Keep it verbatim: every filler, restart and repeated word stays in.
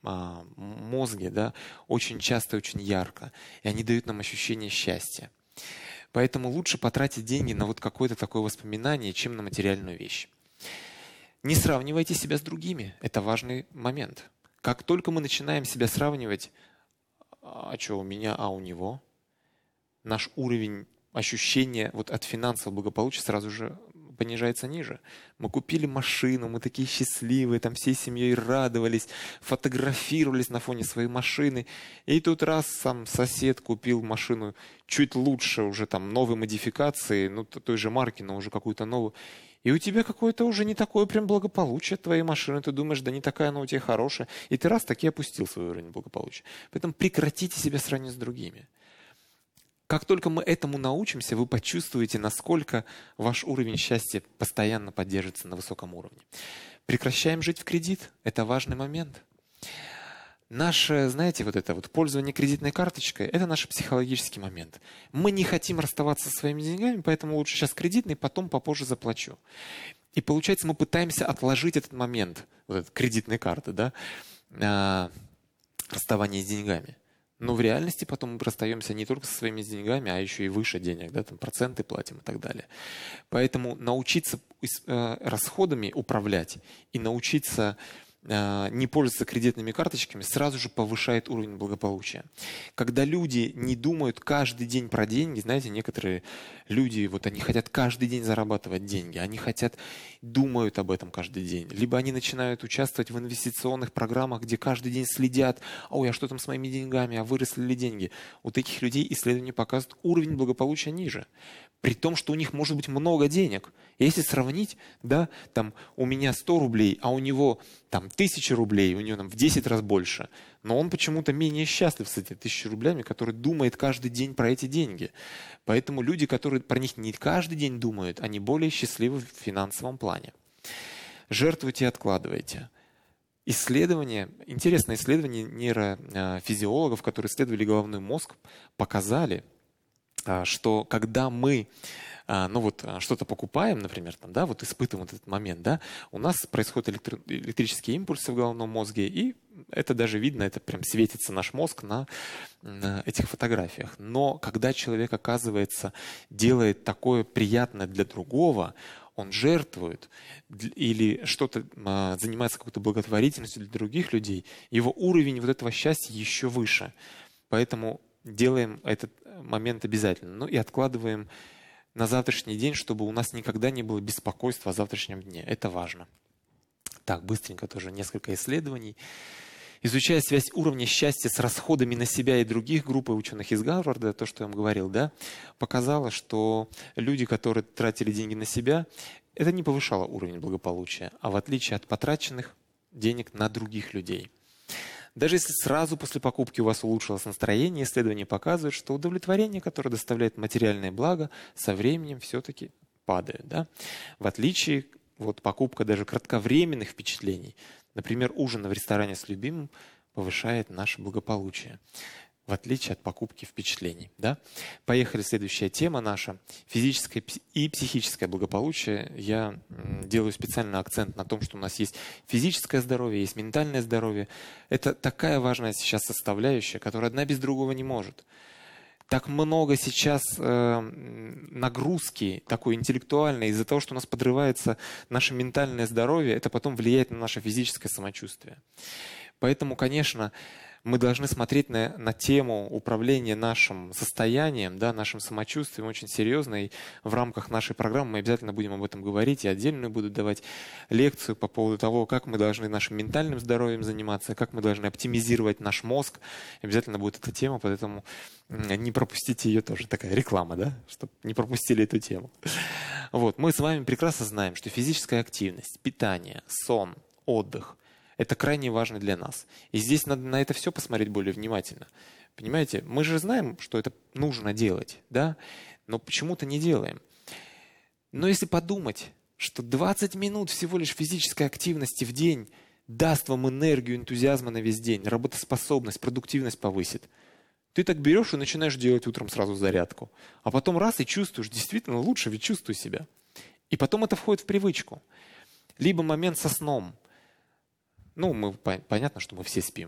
а, мозге, да, очень часто, очень ярко. И они дают нам ощущение счастья. Поэтому лучше потратить деньги на вот какое-то такое воспоминание, чем на материальную вещь. Не сравнивайте себя с другими. Это важный момент. Как только мы начинаем себя сравнивать, а что у меня, а у него, наш уровень ощущения вот от финансового благополучия сразу же понижается ниже. Мы купили машину, мы такие счастливые, там всей семьей радовались, фотографировались на фоне своей машины. И тут раз сам сосед купил машину чуть лучше, уже там новой модификации, ну той же марки, но уже какую-то новую. И у тебя какое-то уже не такое прям благополучие от твоей машины. Ты думаешь, да не такая она у тебя хорошая. И ты раз таки опустил свой уровень благополучия. Поэтому прекратите себя сравнивать с другими. Как только мы этому научимся, вы почувствуете, насколько ваш уровень счастья постоянно поддерживается на высоком уровне. Прекращаем жить в кредит. Это важный момент. Наше, знаете, вот это вот пользование кредитной карточкой, это наш психологический момент. Мы не хотим расставаться со своими деньгами, поэтому лучше сейчас кредитный, потом попозже заплачу. И получается, мы пытаемся отложить этот момент, вот этот кредитной карты, да, расставание с деньгами. Но в реальности потом мы расстаемся не только со своими деньгами, а еще и выше денег, да, там проценты платим и так далее. Поэтому научиться э, расходами управлять и научиться э, не пользоваться кредитными карточками сразу же повышает уровень благополучия. Когда люди не думают каждый день про деньги, знаете, некоторые люди, вот они хотят каждый день зарабатывать деньги, они хотят, думают об этом каждый день. Либо они начинают участвовать в инвестиционных программах, где каждый день следят, ой, а что там с моими деньгами, а выросли ли деньги. У таких людей исследования показывают, уровень благополучия ниже. При том, что у них может быть много денег. Если сравнить, да, там у меня сто рублей, а у него там тысяча рублей, у него там в десять раз больше, но он почему-то менее счастлив с этими тысячей рублями, который думает каждый день про эти деньги. Поэтому люди, которые про них не каждый день думают, они более счастливы в финансовом плане. Жертвуйте и откладывайте. Исследования, интересное исследование нейрофизиологов, которые исследовали головной мозг, показали, что когда мы ну вот, что-то покупаем, например, там, да, вот испытываем вот этот момент, да, у нас происходят электро- электрические импульсы в головном мозге, и это даже видно, это прям светится наш мозг на, на этих фотографиях. Но когда человек, оказывается, делает такое приятное для другого, он жертвует или что-то а, занимается какой-то благотворительностью для других людей, его уровень вот этого счастья еще выше. Поэтому делаем этот момент обязательно. Ну и откладываем на завтрашний день, чтобы у нас никогда не было беспокойства о завтрашнем дне. Это важно. Так, быстренько тоже несколько исследований. Изучая связь уровня счастья с расходами на себя и других, группа ученых из Гарварда, то, что я вам говорил, да, показала, что люди, которые тратили деньги на себя, это не повышало уровень благополучия, а в отличие от потраченных денег на других людей. Даже если сразу после покупки у вас улучшилось настроение, исследования показывают, что удовлетворение, которое доставляет материальное благо, со временем все-таки падает. Да? В отличие вот покупка даже кратковременных впечатлений, например, ужин в ресторане с любимым, повышает наше благополучие, в отличие от покупки впечатлений. Да? Поехали, следующая тема наша. Физическое и психическое благополучие. Я делаю специально акцент на том, что у нас есть физическое здоровье, есть ментальное здоровье. Это такая важная сейчас составляющая, которая одна без другого не может. Так много сейчас э, нагрузки такой интеллектуальной из-за того, что у нас подрывается наше ментальное здоровье, это потом влияет на наше физическое самочувствие. Поэтому, конечно, мы должны смотреть на, на тему управления нашим состоянием, да, нашим самочувствием очень серьезно. И в рамках нашей программы мы обязательно будем об этом говорить. И отдельную буду давать лекцию по поводу того, как мы должны нашим ментальным здоровьем заниматься, как мы должны оптимизировать наш мозг. Обязательно будет эта тема, поэтому не пропустите ее тоже. Такая реклама, да, чтобы не пропустили эту тему. Вот. Мы с вами прекрасно знаем, что физическая активность, питание, сон, отдых – это крайне важно для нас. И здесь надо на это все посмотреть более внимательно. Понимаете, мы же знаем, что это нужно делать, да? Но почему-то не делаем. Но если подумать, что двадцать минут всего лишь физической активности в день даст вам энергию, энтузиазма на весь день, работоспособность, продуктивность повысит, ты так берешь и начинаешь делать утром сразу зарядку. А потом раз и чувствуешь, действительно лучше, ведь чувствую себя. И потом это входит в привычку. Либо момент со сном. Ну, мы, понятно, что мы все спим.